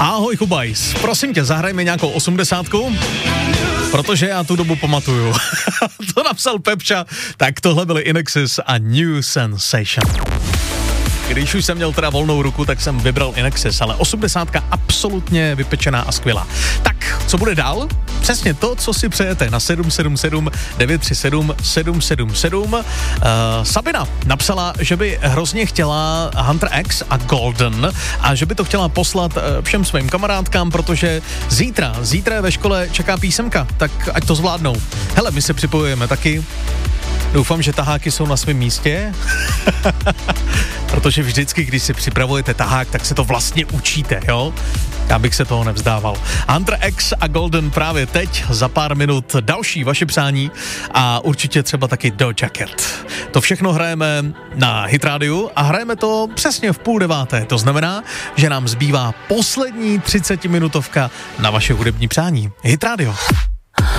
Ahoj Kubajs, prosím tě, zahrajme nějakou 80, protože já tu dobu pamatuju. To napsal Pepča, tak tohle byly Inexis a New Sensation. Když už jsem měl teda volnou ruku, tak jsem vybral Inexis, ale 80 absolutně vypečená a skvělá. Tak, co bude dál? Přesně to, co si přejete na 777 937 777. Sabina napsala, že by hrozně chtěla Hunter X a Golden a že by to chtěla poslat všem svým kamarádkám, protože zítra je ve škole čeká písemka, tak ať to zvládnou. Hele, my se připojujeme taky. Doufám, že taháky jsou na svém místě, protože vždycky, když si připravujete tahák, tak se to vlastně učíte, jo? Já bych se toho nevzdával. Hunter X a Golden právě teď, za pár minut další vaše přání a určitě třeba taky Doja Cat. To všechno hrajeme na Hit Radio a hrajeme to přesně v 8:30. To znamená, že nám zbývá poslední 30-minutovka na vaše hudební přání. Hit Radio.